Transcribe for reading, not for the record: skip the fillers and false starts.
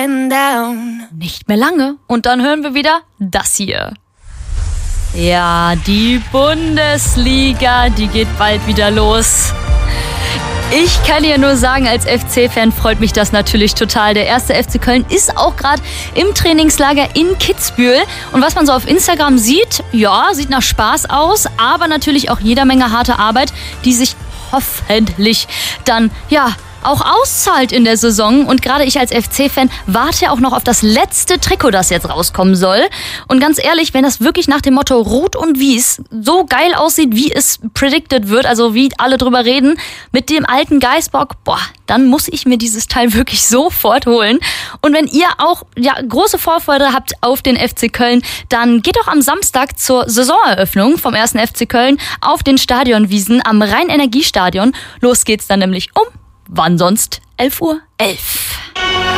going down. Nicht mehr lange und dann hören wir wieder das hier. Ja, die Bundesliga, die geht bald wieder los. Ich kann dir nur sagen, als FC-Fan freut mich das natürlich total. Der erste FC Köln ist auch gerade im Trainingslager in Kitzbühel. Und was man so auf Instagram sieht, ja, sieht nach Spaß aus, aber natürlich auch jeder Menge harte Arbeit, die sich hoffentlich dann, ja, auch auszahlt in der Saison. Und gerade ich als FC-Fan warte ja auch noch auf das letzte Trikot, das jetzt rauskommen soll. Und ganz ehrlich, wenn das wirklich nach dem Motto Rot und Wies so geil aussieht, wie es predicted wird, also wie alle drüber reden, mit dem alten Geißbock, dann muss ich mir dieses Teil wirklich sofort holen. Und wenn ihr auch große Vorfreude habt auf den FC Köln, dann geht doch am Samstag zur Saisoneröffnung vom 1. FC Köln auf den Stadionwiesen am Rhein-Energie-Stadion. Los geht's dann nämlich wann sonst? 11:11 Uhr.